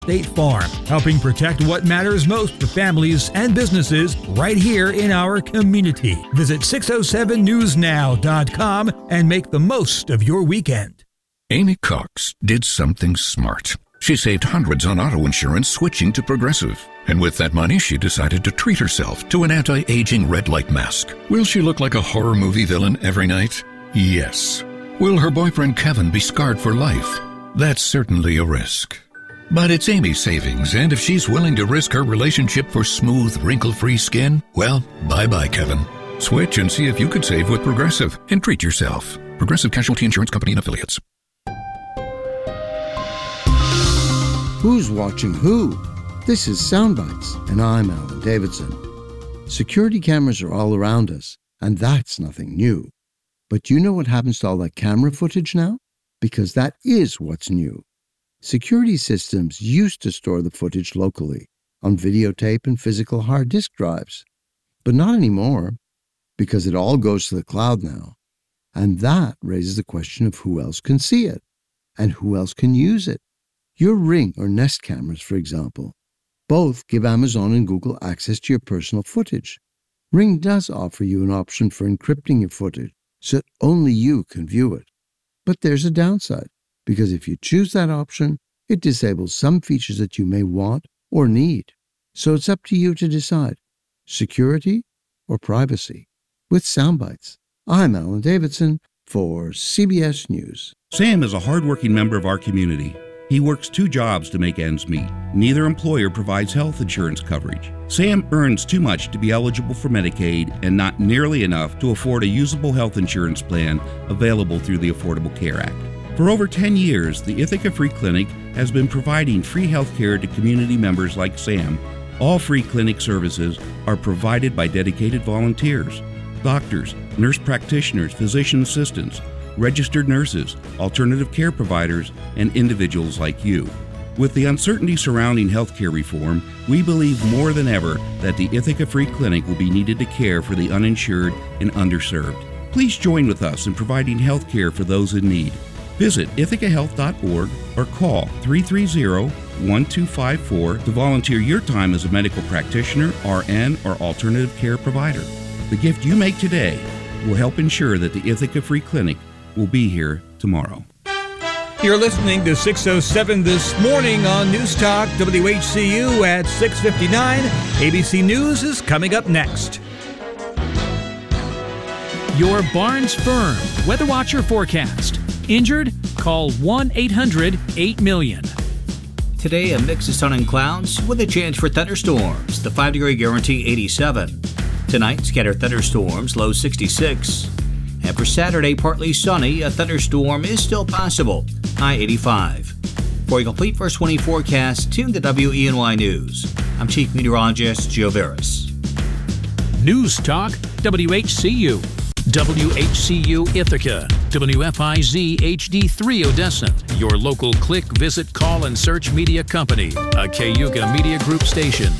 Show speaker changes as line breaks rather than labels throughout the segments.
State Farm, helping protect what matters most for families and businesses right here in our community. Visit 607newsnow.com and make the most of your weekend.
Amy Cox did something smart. She saved hundreds on auto insurance switching to Progressive. And with that money, she decided to treat herself to an anti-aging red light mask. Will she look like a horror movie villain every night? Yes. Will her boyfriend Kevin be scarred for life? That's certainly a risk. But it's Amy's savings, and if she's willing to risk her relationship for smooth, wrinkle-free skin, well, bye-bye, Kevin. Switch and see if you could save with Progressive and treat yourself. Progressive Casualty Insurance Company and Affiliates.
Who's watching who? This is Soundbites, and I'm Alan Davidson. Security cameras are all around us, and that's nothing new. But you know what happens to all that camera footage now? Because that is what's new. Security systems used to store the footage locally, on videotape and physical hard disk drives. But not anymore, because it all goes to the cloud now. And that raises the question of who else can see it, and who else can use it. Your Ring or Nest cameras, for example, both give Amazon and Google access to your personal footage. Ring does offer you an option for encrypting your footage so that only you can view it. But there's a downside, because if you choose that option, it disables some features that you may want or need. So it's up to you to decide, security or privacy. With Soundbites, I'm Alan Davidson for CBS News.
Sam is a hardworking member of our community. He works 2 jobs to make ends meet. Neither employer provides health insurance coverage. Sam earns too much to be eligible for Medicaid and not nearly enough to afford a usable health insurance plan available through the Affordable Care Act. For over 10 years, the Ithaca Free Clinic has been providing free health care to community members like Sam. All free clinic services are provided by dedicated volunteers, doctors, nurse practitioners, physician assistants, registered nurses, alternative care providers, and individuals like you. With the uncertainty surrounding healthcare reform, we believe more than ever that the Ithaca Free Clinic will be needed to care for the uninsured and underserved. Please join with us in providing health care for those in need. Visit ithacahealth.org or call 330-1254 to volunteer your time as a medical practitioner, RN, or alternative care provider. The gift you make today will help ensure that the Ithaca Free Clinic will be here tomorrow.
You're listening to 607 This Morning on News Talk WHCU at 6:59. ABC News is coming up next.
Your Barnes Firm Weather Watcher forecast. Injured? Call 1-800-8-million.
Today, a mix of sun and clouds with a chance for thunderstorms. The 5-degree guarantee 87. Tonight, scattered thunderstorms, low 66. And for Saturday, partly sunny, a thunderstorm is still possible, high 85. For a complete first 20 forecast, tune to WENY News. I'm Chief Meteorologist Joe Veras.
News Talk WHCU. WHCU Ithaca. WFIZ HD3 Odessa. Your local click, visit, call, and search media company. A Cayuga Media Group station.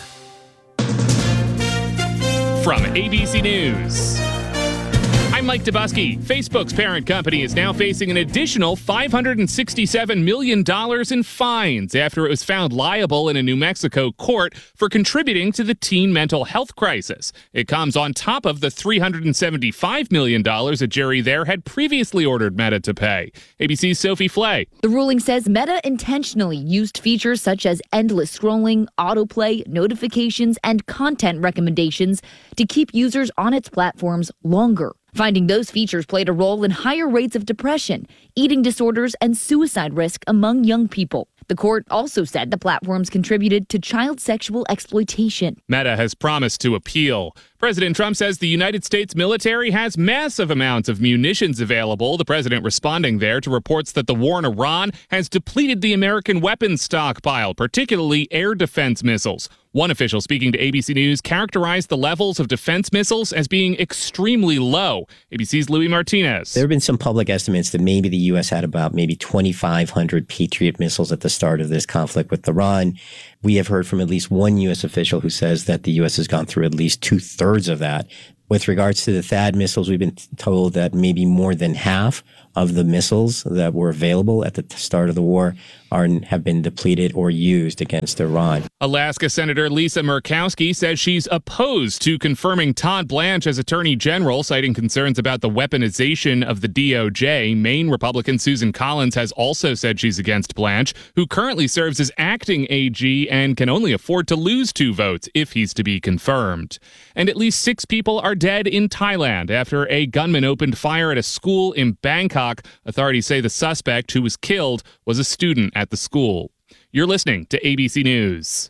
From ABC News, I'm Mike Dubusky. Facebook's parent company is now facing an additional $567 million in fines after it was found liable in a New Mexico court for contributing to the teen mental health crisis. It comes on top of the $375 million a jury there had previously ordered Meta to pay. ABC's Sophie Flay.
The ruling says Meta intentionally used features such as endless scrolling, autoplay, notifications, and content recommendations to keep users on its platforms longer. Finding those features played a role in higher rates of depression, eating disorders, and suicide risk among young people. The court also said the platforms contributed to child sexual exploitation.
Meta has promised to appeal. President Trump says the United States military has massive amounts of munitions available. The president responding there to reports that the war in Iran has depleted the American weapons stockpile, particularly air defense missiles. One official speaking to ABC News characterized the levels of defense missiles as being extremely low. ABC's Louis Martinez.
There have been some public estimates that maybe the U.S. had about maybe 2,500 Patriot missiles at the start of this conflict with Iran. We have heard from at least one U.S. official who says that the U.S. has gone through at least 2/3 of that. With regards to the THAAD missiles, we've been told that maybe more than half of the missiles that were available at the start of the war have been depleted or used against Iran.
Alaska Senator Lisa Murkowski says she's opposed to confirming Todd Blanche as Attorney General, citing concerns about the weaponization of the DOJ. Maine Republican Susan Collins has also said she's against Blanche, who currently serves as acting AG and can only afford to lose 2 votes if he's to be confirmed. And at least 6 people are dead in Thailand after a gunman opened fire at a school in Bangkok. Authorities say the suspect, who was killed, was a student at the school. You're listening to ABC News.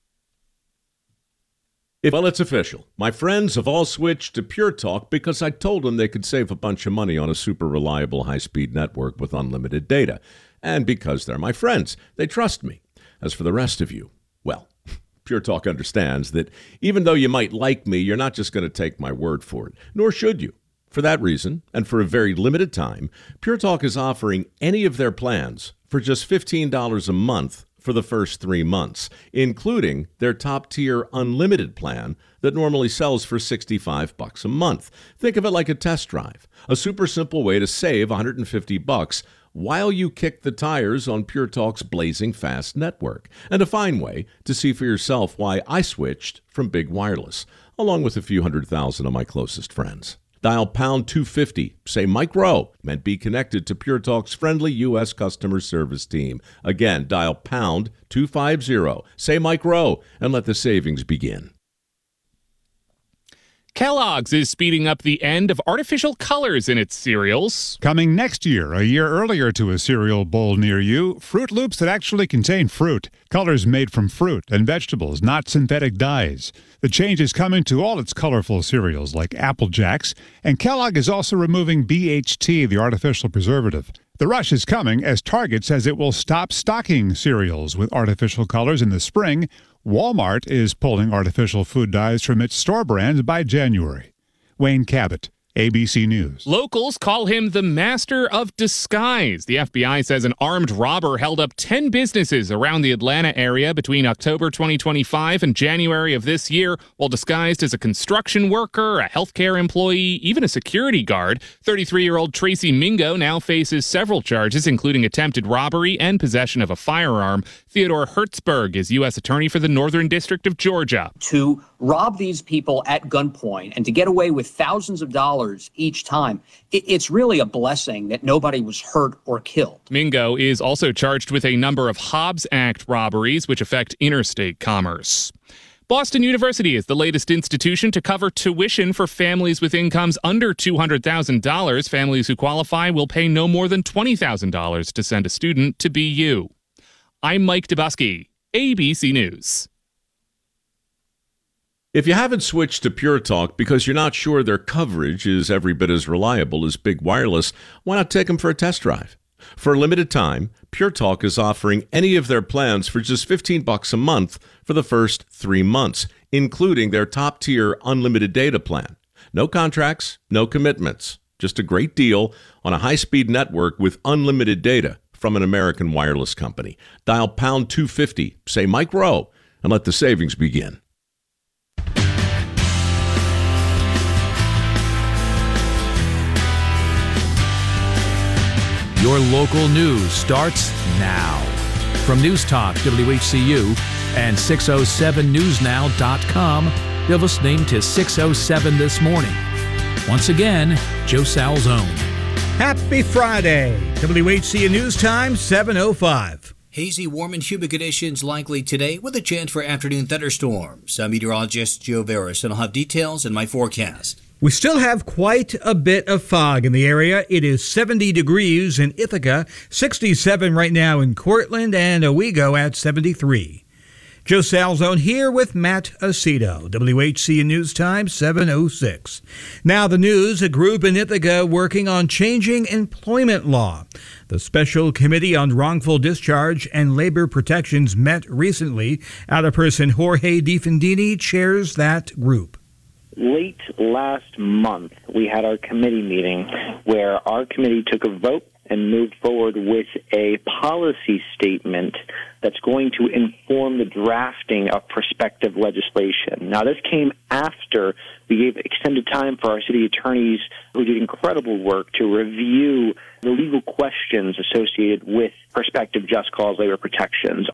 Well, it's official. My friends have all switched to Pure Talk because I told them they could save a bunch of money on a super reliable high-speed network with unlimited data. And because they're my friends, they trust me. As for the rest of you, well, Pure Talk understands that even though you might like me, you're not just going to take my word for it, nor should you. For that reason, and for a very limited time, Pure Talk is offering any of their plans for just $15 a month for the first 3 months, including their top-tier unlimited plan that normally sells for $65 a month. Think of it like a test drive, a super simple way to save $150 while you kick the tires on Pure Talk's blazing fast network, and a fine way to see for yourself why I switched from big wireless, along with a few 100,000 of my closest friends. Dial pound 250, say Mike Rowe, and be connected to Pure Talk's friendly U.S. customer service team. Again, dial pound 250, say Mike Rowe, and let the savings begin.
Kellogg's is speeding up the end of artificial colors in its cereals.
Coming next year, a year earlier to a cereal bowl near you, Fruit Loops that actually contain fruit. Colors made from fruit and vegetables, not synthetic dyes. The change is coming to all its colorful cereals like Apple Jacks, and Kellogg is also removing BHT, the artificial preservative. The rush is coming as Target says it will stop stocking cereals with artificial colors in the spring. Walmart is pulling artificial food dyes from its store brands by January. Wayne Cabot, ABC News.
Locals call him the master of disguise. The FBI says an armed robber held up 10 businesses around the Atlanta area between October 2025 and January of this year while disguised as a construction worker, a healthcare employee, even a security guard. 33-year-old Tracy Mingo now faces several charges, including attempted robbery and possession of a firearm. Theodore Hertzberg is U.S. Attorney for the Northern District of Georgia.
To rob these people at gunpoint and to get away with thousands of dollars each time, it's really a blessing that nobody was hurt or killed.
Mingo is also charged with a number of Hobbs Act robberies, which affect interstate commerce. Boston University is the latest institution to cover tuition for families with incomes under $200,000. Families who qualify will pay no more than $20,000 to send a student to BU. I'm Mike Dubusky, ABC News.
If you haven't switched to Pure Talk because you're not sure their coverage is every bit as reliable as big wireless, why not take them for a test drive? For a limited time, Pure Talk is offering any of their plans for just $15 a month for the first 3 months, including their top-tier unlimited data plan. No contracts, no commitments, just a great deal on a high-speed network with unlimited data from an American wireless company. Dial pound 250, say Mike Rowe, and let the savings begin.
Your local news starts now. From News Talk WHCU and 607newsnow.com, you're listening to 607 This Morning. Once again, Joe Salzone.
Happy Friday. WHCU News Time, 7:05.
Hazy, warm, and humid conditions likely today with a chance for afternoon thunderstorms. I'm meteorologist Joe Veras, and I'll have details in my forecast.
We still have quite a bit of fog in the area. It is 70 degrees in Ithaca, 67 right now in Cortland, and Owego at 73. Joe Salzone here with Matt Aceto. WHCU News Time, 7:06. Now the news, a group in Ithaca working on changing employment law. The Special Committee on Wrongful Discharge and Labor Protections met recently. Alderperson Jorge DiFendini chairs that group.
Late last month, we had our committee meeting where our committee took a vote and moved forward with a policy statement that's going to inform the drafting of prospective legislation. Now, this came after we gave extended time for our city attorneys, who did incredible work, to review the legal questions associated with prospective just cause labor protections.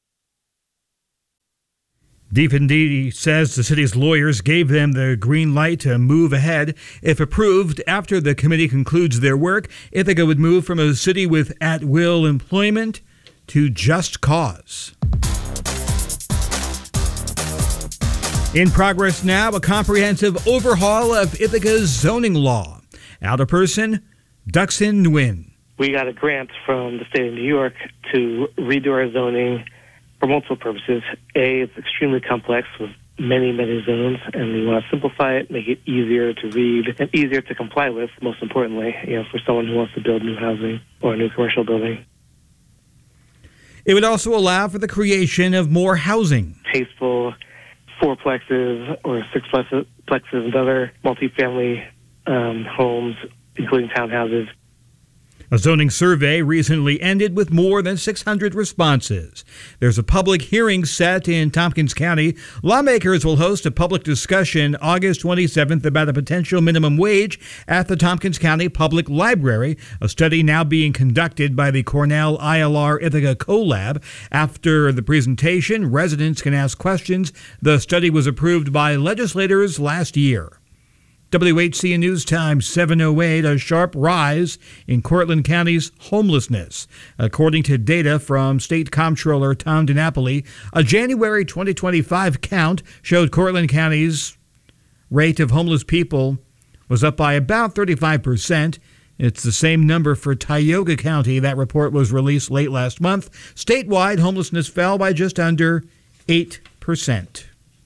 DeFindy says the city's lawyers gave them the green light to move ahead. If approved, after the committee concludes their work, Ithaca would move from a city with at-will employment to just cause. In progress now, a comprehensive overhaul of Ithaca's zoning law. Alderperson Duxin Nguyen.
We got a grant from the state of New York to redo our zoning for multiple purposes. A, it's extremely complex with many, many zones, and we want to simplify it, make it easier to read and easier to comply with, most importantly, for someone who wants to build new housing or a new commercial building.
It would also allow for the creation of more housing.
Tasteful fourplexes or sixplexes and other multifamily homes, including townhouses.
A zoning survey recently ended with more than 600 responses. There's a public hearing set in Tompkins County. Lawmakers will host a public discussion August 27th about a potential minimum wage at the Tompkins County Public Library, a study now being conducted by the Cornell ILR Ithaca CoLab. After the presentation, residents can ask questions. The study was approved by legislators last year. WHCN News Time 7:08, a sharp rise in Cortland County's homelessness. According to data from State Comptroller Tom DiNapoli, a January 2025 count showed Cortland County's rate of homeless people was up by about 35%. It's the same number for Tioga County. That report was released late last month. Statewide, homelessness fell by just under 8%.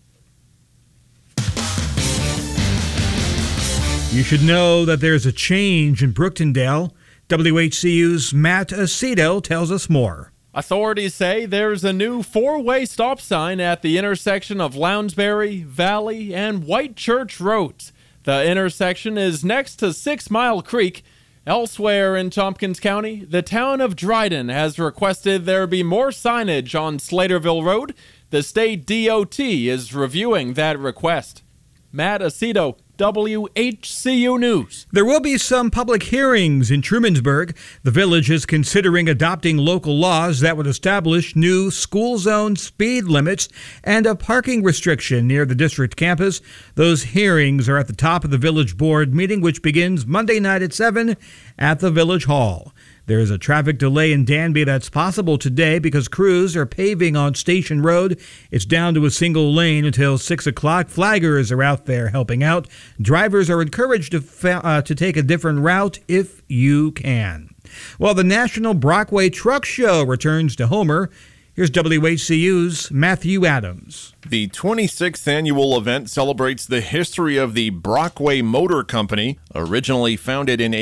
You should know that there's a change in Brooktondale. WHCU's Matt Aceto tells us more.
Authorities say there's a new four-way stop sign at the intersection of Lounsbury, Valley, and White Church Roads. The intersection is next to 6 Mile Creek. Elsewhere in Tompkins County, the town of Dryden has requested there be more signage on Slaterville Road. The state DOT is reviewing that request. Matt Aceto, WHCU News.
There will be some public hearings in Trumansburg. The village is considering adopting local laws that would establish new school zone speed limits and a parking restriction near the district campus. Those hearings are at the top of the village board meeting, which begins Monday night at 7 at the Village Hall. There is a traffic delay in Danby that's possible today because crews are paving on Station Road. It's down to a single lane until 6 o'clock. Flaggers are out there helping out. Drivers are encouraged to take a different route if you can. Well, the National Brockway Truck Show returns to Homer. Here's WHCU's Matthew Adams.
The 26th annual event celebrates the history of the Brockway Motor Company, originally founded in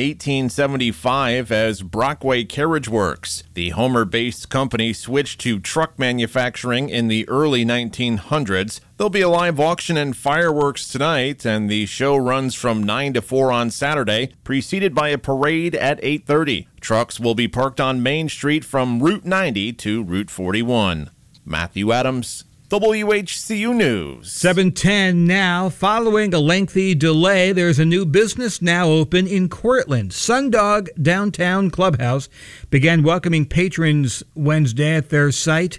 1875 as Brockway Carriage Works. The Homer-based company switched to truck manufacturing in the early 1900s. There'll be a live auction and fireworks tonight, and the show runs from 9 to 4 on Saturday, preceded by a parade at 8:30. Trucks will be parked on Main Street from Route 90 to Route 41. Matthew Adams, WHCU News.
7:10 now. Following a lengthy delay, there's a new business now open in Cortland. Sundog Downtown Clubhouse began welcoming patrons Wednesday at their site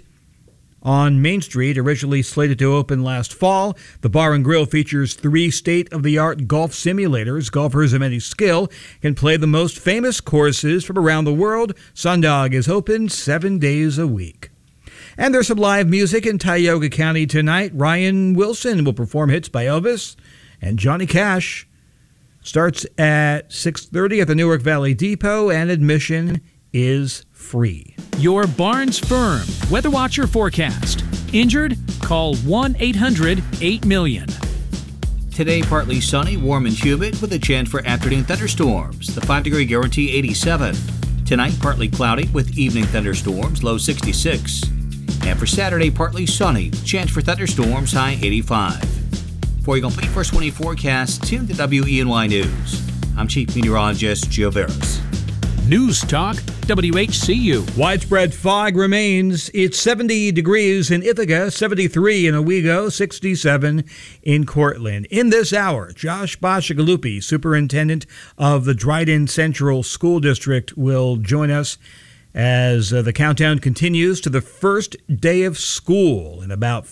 on Main Street, originally slated to open last fall. The bar and grill features 3 state-of-the-art golf simulators. Golfers of any skill can play the most famous courses from around the world. Sundog is open 7 days a week. And there's some live music in Tioga County tonight. Ryan Wilson will perform hits by Elvis and Johnny Cash. Starts at 6:30 at the Newark Valley Depot, and admission is free.
Your Barnes Firm Weather Watcher forecast. Injured? Call 1-800-8-million.
Today, partly sunny, warm and humid with a chance for afternoon thunderstorms. The 5-degree guarantee 87. Tonight, partly cloudy with evening thunderstorms, low 66. And for Saturday, partly sunny, chance for thunderstorms, high 85. For your complete first 24 forecast, tune to WENY News. I'm Chief Meteorologist Joe Veras.
News Talk, WHCU.
Widespread fog remains. It's 70 degrees in Ithaca, 73 in Owego, 67 in Cortland. In this hour, Josh Bacigalupi, Superintendent of the Dryden Central School District, will join us as the countdown continues to the first day of school in about